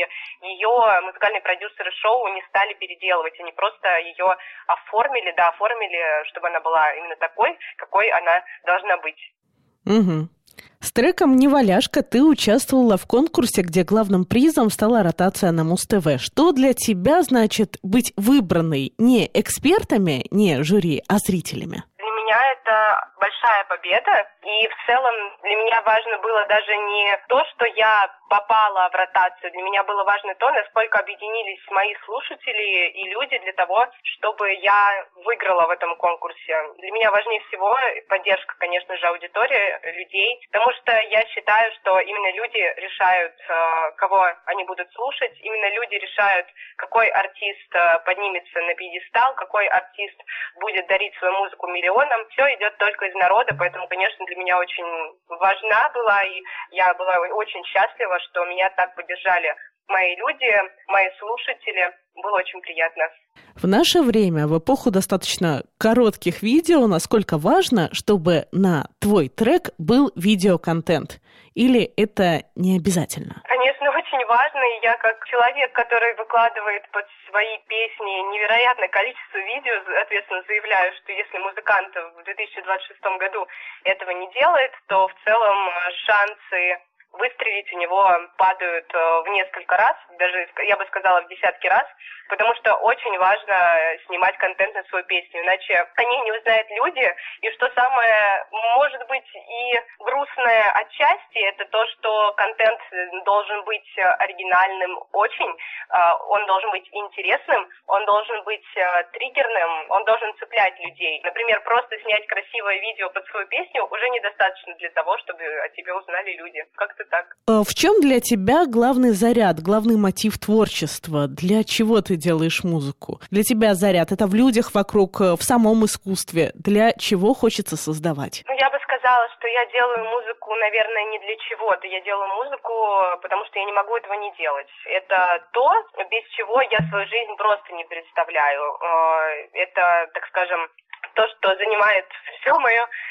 ее музыкальные продюсеры шоу не стали переделывать, они просто ее оформили, да, оформили, чтобы она была именно такой, какой она должна быть. Угу. С треком «Неваляшка» ты участвовала в конкурсе, где главным призом стала ротация на Муз-ТВ. Что для тебя значит быть выбранной не экспертами, не жюри, а зрителями? Для меня это большая победа, и в целом для меня важно было даже не то, что я попала в ротацию, для меня было важно то, насколько объединились мои слушатели и люди для того, чтобы я выиграла в этом конкурсе. Для меня важнее всего поддержка, конечно же, аудитории, людей, потому что я считаю, что именно люди решают, кого они будут слушать, именно люди решают, какой артист поднимется на пьедестал, какой артист будет дарить свою музыку миллионам. Все идет только из народа, поэтому, конечно, для меня очень важна была, и я была очень счастлива, что меня так поддержали мои люди, мои слушатели. Было очень приятно. В наше время, в эпоху достаточно коротких видео, насколько важно, чтобы на твой трек был видеоконтент? Или это не обязательно? Конечно, очень важно. И я как человек, который выкладывает под свои песни невероятное количество видео, соответственно, заявляю, что если музыкант в две тысячи двадцать шестом году этого не делает, то в целом шансы выстрелить у него падают в несколько раз, даже, я бы сказала, в десятки раз, потому что очень важно снимать контент на свою песню, иначе они не узнают люди. И что самое, может быть, и грустное отчасти, это то, что контент должен быть оригинальным очень, он должен быть интересным, он должен быть триггерным, он должен цеплять людей. Например, просто снять красивое видео под свою песню уже недостаточно для того, чтобы о тебе узнали люди. Как как-то так. В чем для тебя главный заряд, главный мотив творчества? Для чего ты делаешь музыку? Для тебя заряд — это в людях вокруг, в самом искусстве. Для чего хочется создавать? Ну, я бы сказала, что я делаю музыку, наверное, не для чего-то. Я делаю музыку, потому что я не могу этого не делать. Это то, без чего я свою жизнь просто не представляю. Это, так скажем, то, что занимает все мое